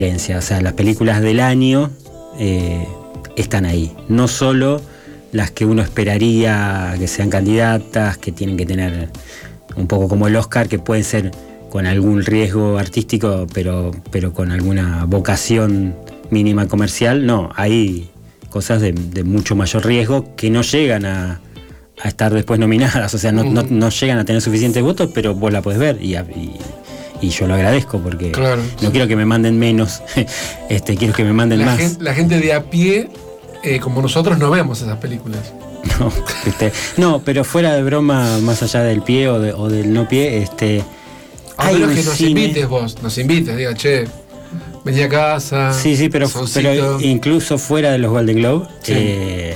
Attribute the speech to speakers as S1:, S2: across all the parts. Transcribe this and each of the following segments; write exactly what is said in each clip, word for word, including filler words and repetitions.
S1: O sea, las películas del año eh, están ahí. No solo las que uno esperaría que sean candidatas, que tienen que tener un poco como el Oscar, que pueden ser con algún riesgo artístico, pero, pero con alguna vocación mínima comercial. No, hay cosas de, de mucho mayor riesgo que no llegan a, a estar después nominadas. O sea, no, no, no llegan a tener suficientes votos, pero vos la podés ver y... y Y yo lo agradezco porque claro, no sí. quiero que me manden menos, este, quiero que me manden
S2: la
S1: más.
S2: Gente, la gente de a pie, eh, como nosotros, no vemos esas películas.
S1: No, este, no, pero fuera de broma, más allá del pie o, de, o del no pie, este.
S2: A menos que nos cine... invites vos, nos invites, diga, che, vení a casa.
S1: Sí, sí, pero, pero incluso fuera de los Golden Globe, sí. eh,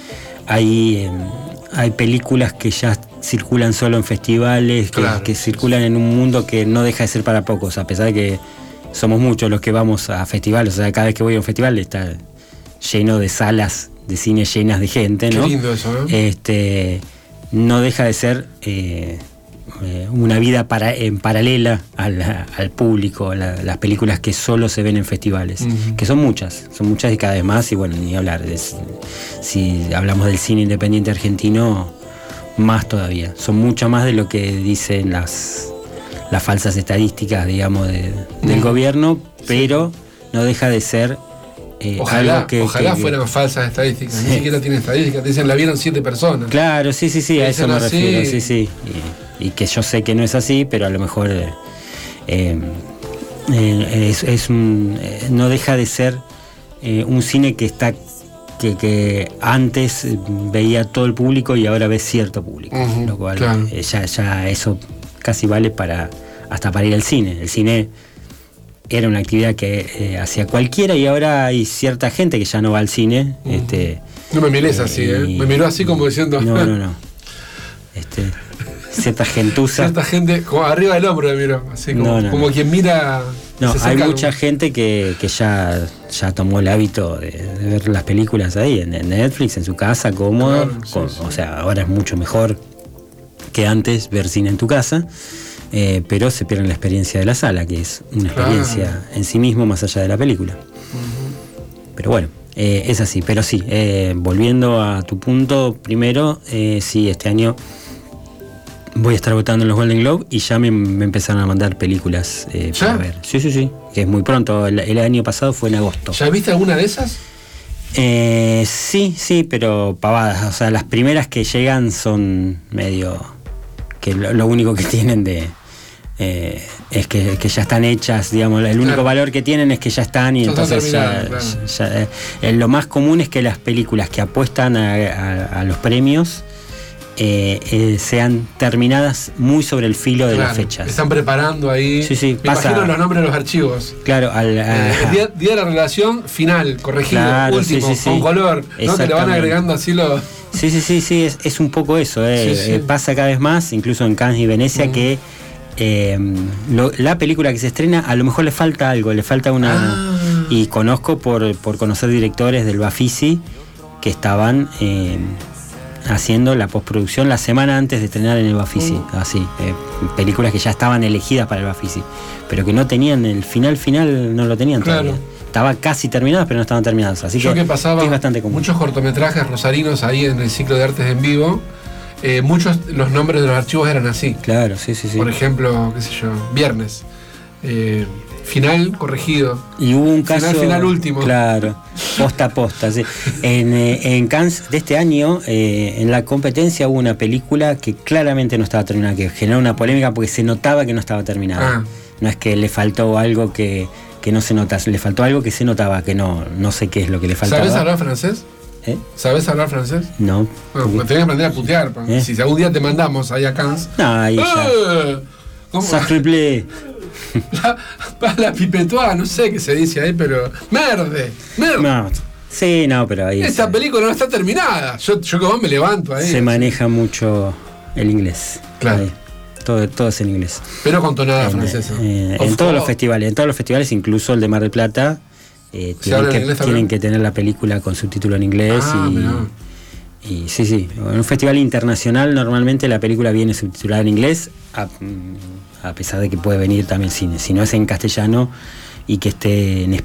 S1: hay, eh, hay películas que ya circulan solo en festivales, que, claro, que circulan en un mundo que no deja de ser para pocos, a pesar de que somos muchos los que vamos a festivales. O sea, cada vez que voy a un festival está lleno de salas de cine llenas de gente, ¿no?
S2: Qué lindo eso, ¿no?
S1: Este, no deja de ser eh, una vida para, en paralela al, al público, a la, las películas que solo se ven en festivales, uh-huh. que son muchas, son muchas y cada vez más, y bueno, ni hablar, de, si hablamos del cine independiente argentino, más todavía, son mucho más de lo que dicen las, las falsas estadísticas, digamos, de, del uh-huh. gobierno, pero sí. no deja de ser eh,
S2: ojalá,
S1: algo que...
S2: Ojalá
S1: que,
S2: fueran falsas estadísticas, sí. ni siquiera tienen estadísticas, te dicen la vieron siete personas.
S1: Claro, sí, sí, sí, a eso me
S2: así.
S1: refiero, sí, sí, y, y que yo sé que no es así, pero a lo mejor eh, eh, eh, es, es un, eh, no deja de ser eh, un cine que está... Que, que antes veía todo el público y ahora ve cierto público, uh-huh, lo cual claro. eh, ya, ya eso casi vale para hasta para ir al cine. El cine era una actividad que eh, hacía cualquiera y ahora hay cierta gente que ya no va al cine. Uh-huh. Este,
S2: no me mires eh, así, ¿eh? Me miró así como diciendo...
S1: No, no, no. Este, cierta gentuza.
S2: Cierta gente, como arriba del hombro me miró, así como,
S1: no, no,
S2: como
S1: no.
S2: quien mira...
S1: No, hay mucha gente que, que ya, ya tomó el hábito de, de ver las películas ahí, en, en Netflix, en su casa, cómodo.
S2: Claro, sí,
S1: con,
S2: sí.
S1: O sea, ahora es mucho mejor que antes ver cine en tu casa, eh, pero se pierde la experiencia de la sala, que es una experiencia claro. en sí mismo más allá de la película. Uh-huh. Pero bueno, eh, es así. Pero sí, eh, volviendo a tu punto, primero, eh, sí, este año... voy a estar votando en los Golden Globe y ya me, me empezaron a mandar películas eh, para ver. Sí, sí, sí, que es muy pronto. El, el año pasado fue en agosto.
S2: ¿Ya viste alguna de esas?
S1: Eh, sí, sí, pero pavadas. O sea, las primeras que llegan son medio... que lo, lo único que tienen de... Eh, es que, que ya están hechas, digamos, el único claro. valor que tienen es que ya están y ya entonces ya, claro. ya, ya eh, lo más común es que las películas que apuestan a, a, a los premios Eh, eh, sean terminadas muy sobre el filo de
S2: claro,
S1: las fechas.
S2: Están preparando ahí.
S1: Sí, sí,
S2: Me
S1: pasa,
S2: imagino los nombres de los archivos.
S1: Claro, al, a,
S2: eh, día, día de la relación final, corregido,
S1: claro,
S2: último,
S1: sí, sí,
S2: con
S1: sí.
S2: color, ¿no? Que le van agregando así los.
S1: Sí, sí, sí, sí, es, es un poco eso. Eh. Sí, sí. Eh, pasa cada vez más, incluso en Cannes y Venecia, mm. que eh, lo, la película que se estrena a lo mejor le falta algo, le falta una. Ah. Y conozco por, por conocer directores del Bafisi que estaban. Eh, haciendo la postproducción la semana antes de estrenar en el Bafisi, uh. así, eh, películas que ya estaban elegidas para el Bafisi, pero que no tenían el final final, no lo tenían
S2: claro.
S1: todavía. Estaba casi terminadas, pero no estaban terminadas, así
S2: Yo
S1: que,
S2: que pasaba
S1: es bastante común.
S2: Muchos cortometrajes rosarinos ahí en el ciclo de artes en vivo, eh, muchos los nombres de los archivos eran así.
S1: Claro, sí, sí, sí.
S2: Por ejemplo, qué sé yo, Viernes. Eh, Final corregido.
S1: Y hubo un caso.
S2: Final, final último.
S1: Claro, posta a posta. Sí. En, eh, en Cannes de este año, eh, en la competencia hubo una película que claramente no estaba terminada, que generó una polémica porque se notaba que no estaba terminada. Ah. No es que le faltó algo que, que no se nota, le faltó algo que se notaba, que no, no sé qué es lo que le faltaba.
S2: ¿Sabes hablar francés?
S1: ¿Eh?
S2: ¿Sabes hablar francés?
S1: No.
S2: Bueno, pues tenés que aprender a putear. ¿Eh? Si algún día te mandamos ahí a Cannes.
S1: No, ahí ya.
S2: ¡Eh! ¿Cómo?
S1: Sacreblé.
S2: La, la pipetoa, no sé qué se dice ahí, pero. ¡Merde! ¡Merde!
S1: No. Sí, no, pero ahí.
S2: Esta
S1: se,
S2: película no está terminada. Yo, yo como me levanto ahí.
S1: Se maneja mucho el inglés.
S2: Claro.
S1: Ahí. Todo, todo es en inglés.
S2: Pero con tonada
S1: en,
S2: francesa.
S1: Eh, en todos los festivales, en todos los festivales, incluso el de Mar del Plata, eh, tienen, que, tienen que tener la película con subtítulo en inglés. Ah, y, y sí, sí. En un festival internacional normalmente la película viene subtitulada en inglés, a, a pesar de que puede venir también cine. Si no es en castellano, y que esté en